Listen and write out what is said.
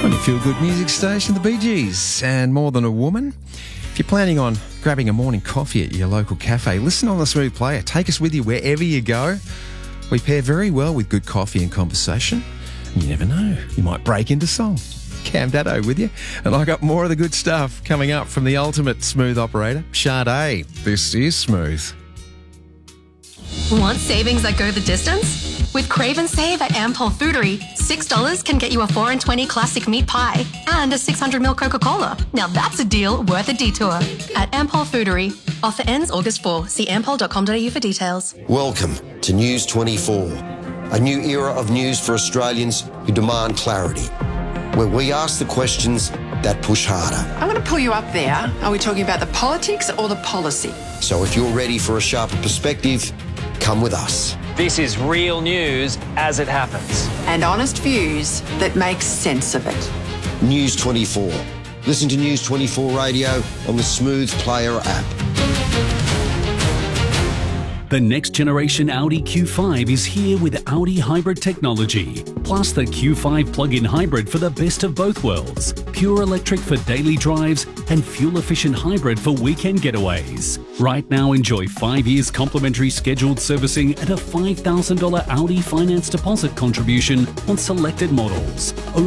On your feel-good music station, the Bee Gees, and More Than a Woman. If you're planning on grabbing a morning coffee at your local cafe, listen on the Smooth Player. Take us with you wherever you go. We pair very well with good coffee and conversation. And you never know, you might break into song. Cam Daddo with you. And I got more of the good stuff coming up from the ultimate smooth operator, Sade. This is Smooth. Want savings that go the distance? With Crave and Save at Ampol Foodery, $6 can get you a 4 and 20 classic meat pie and a 600ml Coca-Cola. Now that's a deal worth a detour. At Ampol Foodery. Offer ends August 4. See ampol.com.au for details. Welcome to News 24, a new era of news for Australians who demand clarity, where we ask the questions that push harder. I'm going to pull you up there. Are we talking about the politics or the policy? So if you're ready for a sharper perspective, come with us. This is real news as it happens. And honest views that make sense of it. News 24. Listen to News 24 Radio on the Smooth Player app. The next generation Audi Q5 is here with Audi hybrid technology, plus the Q5 plug-in hybrid for the best of both worlds, pure electric for daily drives and fuel-efficient hybrid for weekend getaways. Right now, enjoy 5 years complimentary scheduled servicing and a $5,000 Audi finance deposit contribution on selected models.